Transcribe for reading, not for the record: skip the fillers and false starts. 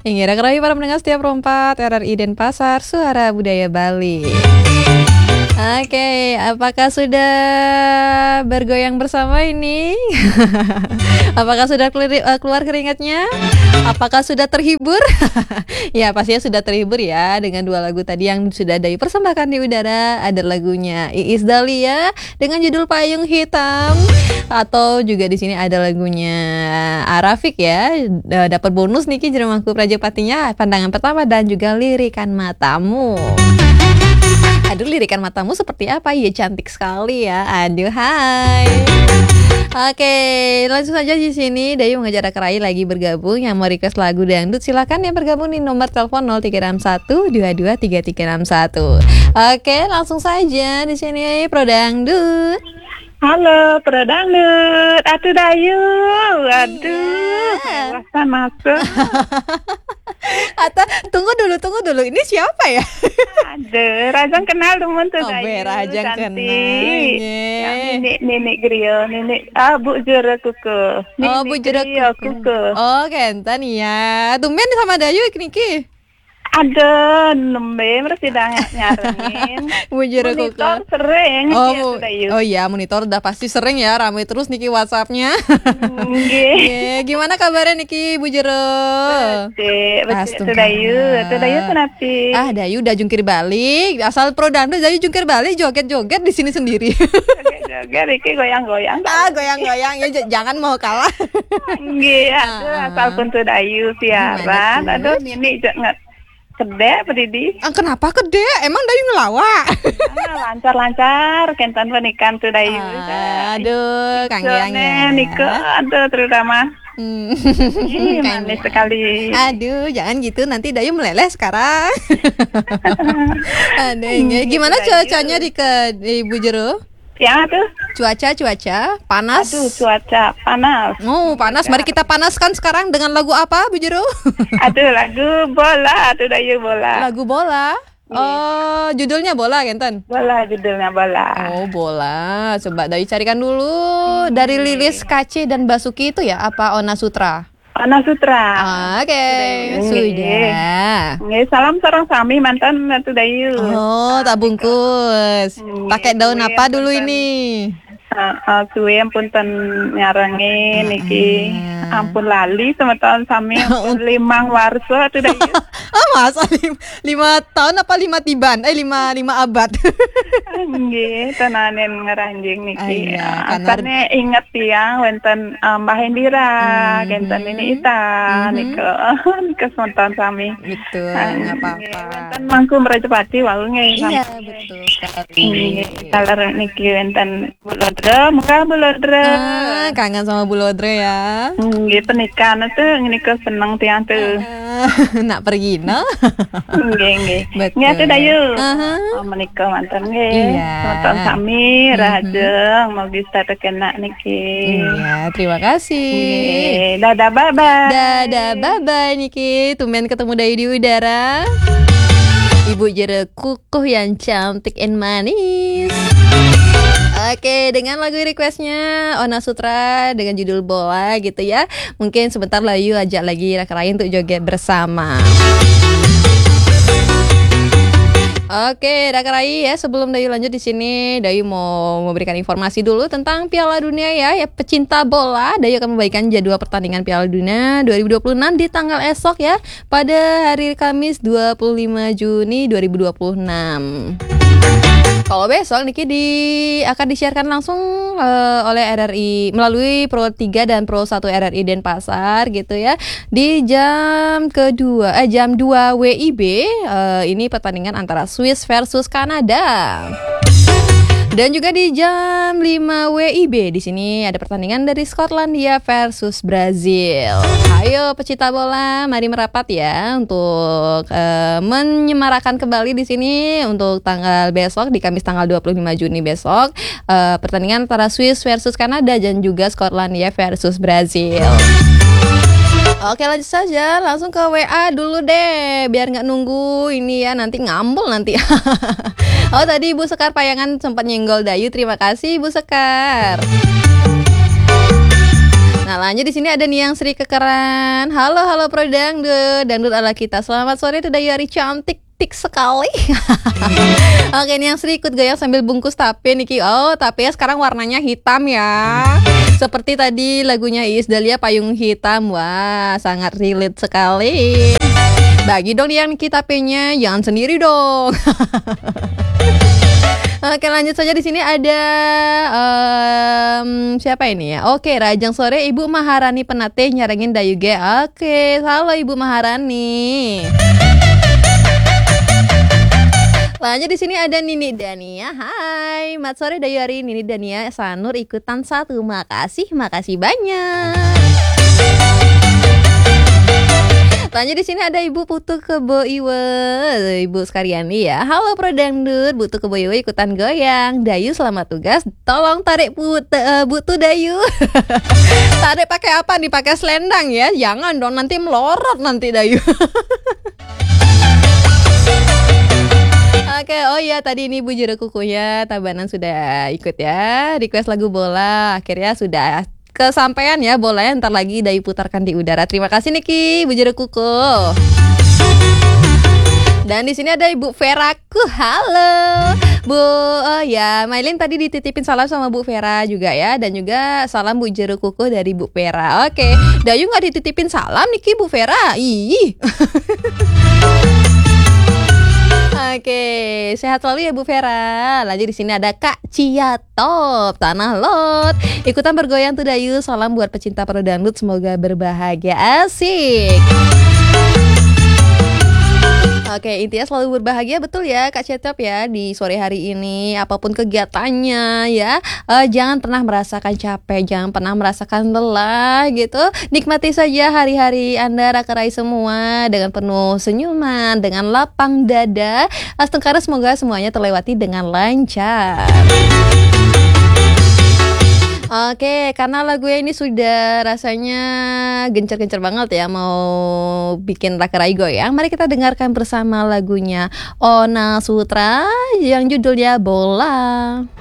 Hingga kerahi para pendengar setiap rompat RRI Denpasar, Suara Budaya Bali. Oke, apakah sudah bergoyang bersama ini? Apakah sudah keluar keringatnya? Apakah sudah terhibur? Ya, pastinya sudah terhibur ya dengan dua lagu tadi yang sudah Dayu persembahkan di udara. Ada lagunya Iis Dahlia dengan judul Payung Hitam, atau juga di sini ada lagunya Arafik ya. Dapat bonus Niki Jeremangku Prajapatinya, Pandangan Pertama, dan juga Lirikan Matamu. Aduh, lirikan matamu seperti apa? Ya cantik sekali ya. Aduh, hai. Oke, langsung saja di sini Dayu mengajak Rai lagi bergabung. Yang mau request lagu dangdut silakan yang bergabung di nomor telepon 0361 223361. Oke, langsung saja di sini Pro Dangdut. Halo, Pro Dangdut. Atuh Dayu. Aduh, kewasan masuk. Ata, tunggu dulu. Ini siapa ya? Aduh, Rajang kenal temen tuh Oh, Dayu. Rajang kenal. Nenek Grio, nenek Bu Jura Kuku. Oh, Bu Jura Kuku. Oh, kenten ya. Tumben sama Dayu Niki. Ada nembe masih nyarengin. Monitor sering Oh iya, monitor udah pasti sering ya, ramai terus Niki WhatsApp-nya. Gimana kabarnya Niki Bu Jero? Betul Dayu kenapa? Ah, Dayu udah jungkir balik. Asal Pro Dangdut Dayu jungkir balik, joget-joget di sini sendiri. Joget Niki goyang-goyang. Ah, goyang-goyang ya, jangan mau kalah. Nggih, asal pun tuh Dayu siaran. Aduh, ini jangan kedek pedidi. Kenapa kedek? Emang Dayu ngelawak? Lancar-lancar kentan pernikahan tuh Dayu. Aduh, kangeangnya. Niko, aduh terutama. Manis sekali. Aduh, jangan gitu, nanti Dayu meleleh sekarang. Aduh, gimana cuacanya di Bu Jero? Ya tuh. Cuaca panas. Aduh, cuaca panas. Oh, panas. Mari kita panaskan sekarang dengan lagu apa, Bu Jero? Aduh, lagu bola, tuh Dayu bola. Lagu bola. Oh, judulnya bola, Kenten? Bola, judulnya bola. Oh, bola. Coba Dayu carikan dulu. Dari Lilis KC dan Basuki itu ya, apa Ona Sutra? Ona Sutra. Oke, sudah. Salam sareng sami mantan tuh Dayu. Oh, tak bungkus. Pakai daun apa dulu ini? Suwe punten nyarengin iki. Ampun lali sama tahun sami limang warso tuh Dayu. Masa 5 tahun apa 5 tiban? 5 abad. Nggih, tenanen ngeranjing niki. Karena inget tiang wonten Mbah Hendira, kenten ini Ita nika sonton sami. Betul, enggak apa-apa. Wonten mangku Merajapati wau nggih. Iya, betul sekali. Kalar niki wonten Bulodre, muka Bulodre. Kangen sama Bulodre ya. Nggih, pernikahan tuh nika seneng tiang tuh. Nak pergi no? Nggih. Betul. Nya tuh Dayu. Menika mantan nggih. Sonton sami rajeng mau bisa tekena niki. Iya, terima kasih. Dadah bye-bye. Dadah bye-bye Niki. Tumben ketemu Dayu di udara. Ibu Jero kukuh yang cantik and manis. Oke, dengan lagu requestnya Ona Sutra dengan judul bola gitu ya. Mungkin sebentar Dayu ajak lagi Rai untuk joget bersama. Oke, Rai ya, sebelum Dayu lanjut di sini, Dayu mau memberikan informasi dulu tentang Piala Dunia ya pecinta bola. Dayu akan membagikan jadwal pertandingan Piala Dunia 2026 di tanggal esok ya, pada hari Kamis 25 Juni 2026. Kalau besok Niki akan disiarkan langsung oleh RRI melalui Pro 3 dan Pro 1 RRI Denpasar gitu ya. Di jam 2 WIB ini pertandingan antara Swiss versus Kanada. Dan juga di jam 5 WIB di sini ada pertandingan dari Skotlandia versus Brazil. Ayo pecinta bola, mari merapat ya untuk menyemarakan kembali di sini untuk tanggal besok di Kamis tanggal 25 Juni besok, pertandingan antara Swiss versus Kanada dan juga Skotlandia versus Brazil. Oke, lanjut saja langsung ke WA dulu deh biar nggak nunggu ini ya, nanti ngambul nanti. Oh, tadi Ibu Sekar Payangan sempat nyenggol Dayu. Terima kasih Ibu Sekar. Nah lanjut di sini ada nih yang Sri Kekeran. Halo Pro Dangdut ala kita. Selamat sore tuh Dayu Ari cantik tik sekali. Oke nih yang Sri ikut goyang sambil bungkus tape Niki. Oh tape sekarang warnanya hitam ya. Seperti tadi lagunya Iis Dahlia Payung Hitam. Wah sangat relate sekali. Bagi dong yang Niki tapenya, jangan sendiri dong. Oke lanjut saja di sini ada siapa ini ya? Oke Rajang Sore Ibu Maharani Penateh nyarengin Dayu Ge. Oke halo Ibu Maharani. Lanjut di sini ada Nini Dania. Hai, mat sore Dayu Ari. Nini Dania Sanur ikutan satu. Makasih banyak. Lanjut di sini ada Ibu Putu Keboiwe, Ibu Skaryani ya. Halo Pro Dangdut, Putu Keboiwe ikutan goyang. Dayu selamat tugas. Tolong tarik Butu Dayu. Tarik pakai apa nih? Pakai selendang ya. Jangan dong nanti melorot nanti Dayu. Oke, oh iya tadi ini Bu Jero Kukunya Tabanan sudah ikut ya. Request lagu bola. Akhirnya sudah kesampaian ya bolanya, ntar lagi Dayu putarkan di udara. Terima kasih Niki, Bu Jero Kuku. Dan di sini ada Ibu Veraku. Halo. Bu, oh ya, Mailin tadi dititipin salam sama Bu Vera juga ya, dan juga salam Bu Jero Kuku dari Bu Vera. Oke, Dayu nggak dititipin salam Niki Bu Vera. Ih. Oke, sehat selalu ya Bu Vera. Lanjut di sini ada Kak Cia Top Tanah Lot. Ikutan bergoyang tuh Dayu. Salam buat pecinta Pro Dangdut, semoga berbahagia. Asik. Oke, intinya selalu berbahagia betul ya Kak Cetop ya di sore hari ini. Apapun kegiatannya ya, jangan pernah merasakan capek, jangan pernah merasakan lelah gitu. Nikmati saja hari-hari Anda Rakarai semua dengan penuh senyuman, dengan lapang dada. Astengkara semoga semuanya terlewati dengan lancar. Oke, karena lagunya ini sudah rasanya gencar-gencar banget ya, mau bikin Rakarai goyang. Mari kita dengarkan bersama lagunya Ona Sutra yang judulnya Bola.